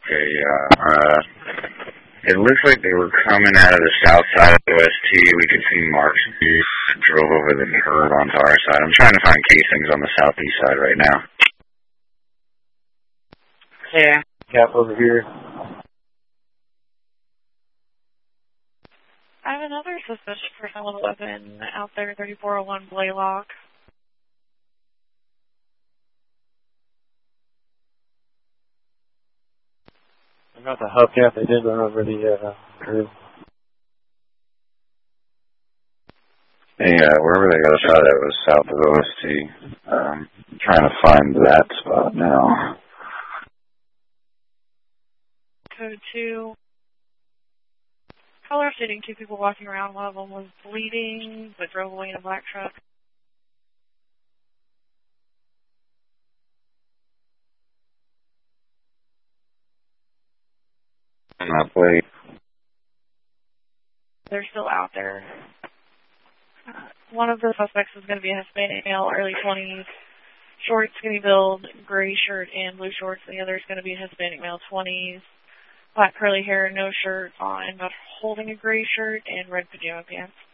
Okay, yeah. It looks like they were coming out of the south side of the OST. We could see marks drove over the curve onto our side. I'm trying to find casings on the southeast side right now. Yeah. Cap over here. I have another suspicious person with a weapon out there, 3401 Blaylock. I'm about to help you if they did run over the curve. Hey, wherever they got us out at was south of OST. I'm trying to find that spot now. Code 2. Color sitting, 2 people walking around. One of them was bleeding, but drove away in a black truck. On that plate. They're still out there. One of the suspects is going to be a Hispanic male, early 20s, short, skinny build, gray shirt and blue shorts. The other is going to be a Hispanic male, 20s, black curly hair, no shirt on, but holding a gray shirt and red pajama pants.